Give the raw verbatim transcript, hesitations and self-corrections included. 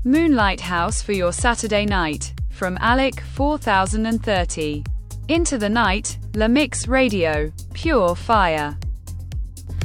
Moonlight House for your Saturday night. From Alec four thousand thirty. Into the Night, La Mix Radio. Pure Fire.